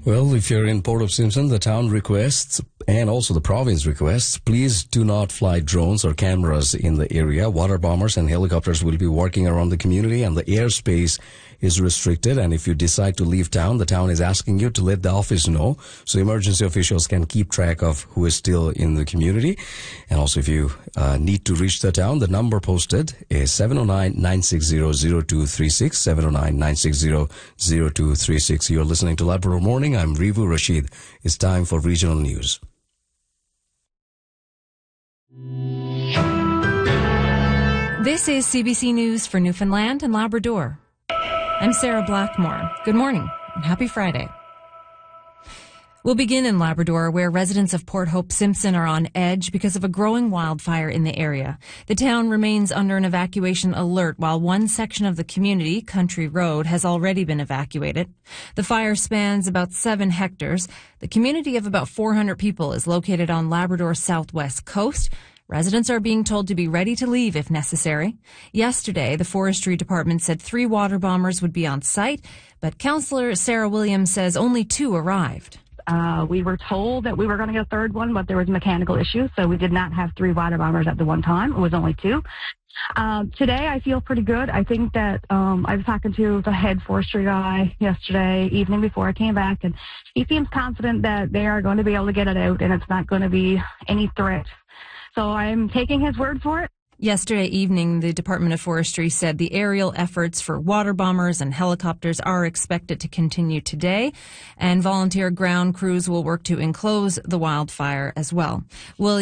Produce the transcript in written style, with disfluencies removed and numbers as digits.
Well, if you're in Port of Simpson, the town requests and also the province requests, please do not fly drones or cameras in the area. Water bombers and helicopters will be working around the community and the airspace is restricted. And if you decide to leave town, the town is asking you to let the office know so emergency officials can keep track of who is still in the community. And also if you need to reach the town, the number posted is 709-960-0236, 709-960-0236. You're listening to Labrador Morning. I'm Rivu Rashid. It's time for regional news. This is CBC News for Newfoundland and Labrador. I'm Sarah Blackmore. Good morning and happy Friday. We'll begin in Labrador, where residents of Port Hope Simpson are on edge because of a growing wildfire in the area. The town remains under an evacuation alert, while one section of the community, Country Road, has already been evacuated. The fire spans about 7 hectares. The community of about 400 people is located on Labrador's southwest coast. Residents are being told to be ready to leave if necessary. Yesterday, the Forestry Department said 3 water bombers would be on site, but Councillor Sarah Williams says only 2 arrived. We were told that we were going to get a third one, but there was mechanical issues, so we did not have 3 water bombers at the one time. It was only 2. Today, I feel pretty good. I think that I was talking to the head forestry guy yesterday evening before I came back, and he seems confident that they are going to be able to get it out, and it's not going to be any threat. So I'm taking his word for it. Yesterday evening, the Department of Forestry said the aerial efforts for water bombers and helicopters are expected to continue today, and volunteer ground crews will work to enclose the wildfire as well.